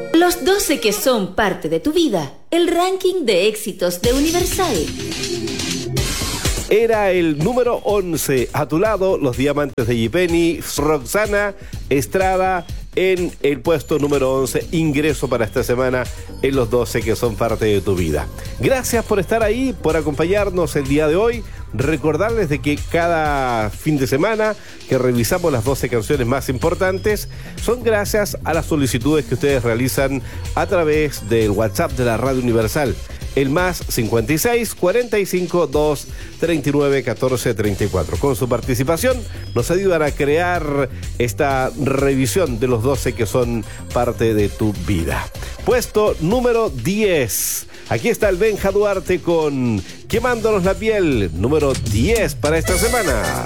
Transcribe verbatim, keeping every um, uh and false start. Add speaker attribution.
Speaker 1: Los doce que son parte de tu vida. El ranking de éxitos de Universal.
Speaker 2: Era el número once. A tu lado, los diamantes de G-Penny, Roxana Estrada en el puesto número once. Ingreso para esta semana en los doce que son parte de tu vida. Gracias por estar ahí, por acompañarnos el día de hoy. Recordarles de que cada fin de semana que revisamos las doce canciones más importantes son gracias a las solicitudes que ustedes realizan a través del WhatsApp de la Radio Universal. El más cincuenta y seis, cuarenta y cinco, dos, treinta y nueve, catorce, treinta y cuatro. Con su participación nos ayudan a crear esta revisión de los doce que son parte de tu vida. Puesto número diez. Aquí está el Benja Duarte con Quemándonos la piel, número diez para esta semana.